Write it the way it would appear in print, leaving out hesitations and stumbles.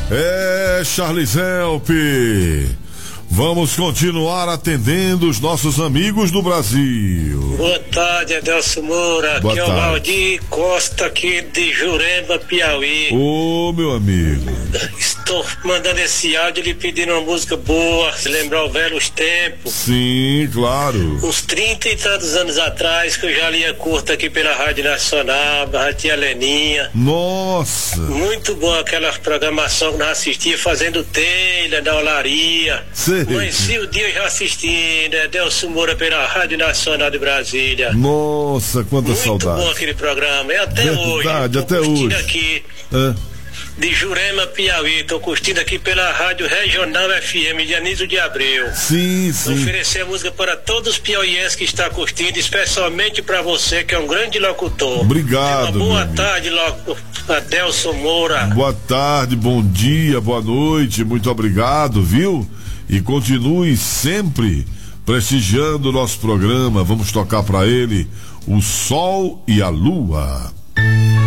Charles Help. Vamos continuar atendendo os nossos amigos do Brasil. Boa tarde, Adelson Moura. Boa aqui tarde. É o Valdir Costa, aqui de Jurema, Piauí. Ô, meu amigo. Estou mandando esse áudio lhe pedindo uma música boa, se lembrar os velhos tempos. Sim, claro. Uns 30 e tantos anos atrás, que eu já lia curta aqui pela Rádio Nacional, da Tia Leninha. Nossa. Muito bom aquela programação que nós assistia, fazendo telha da olaria. Sei. Conheci o dia já assistindo, Adelson Moura pela Rádio Nacional de Brasília. Nossa, quanta Muito saudade. bom aquele programa, é até Verdade, hoje. Tô até curtindo hoje. aqui de Jurema, Piauí. Tô curtindo aqui pela Rádio Regional FM de Anísio de Abreu. Sim, Vou sim. oferecer a música para todos os piauienses que estão curtindo, especialmente para você, que é um grande locutor. Obrigado, Uma boa meu amigo. tarde, Adelson Moura. Boa tarde, bom dia, boa noite, muito obrigado, viu? E continue sempre prestigiando o nosso programa. Vamos tocar para ele O Sol e a Lua.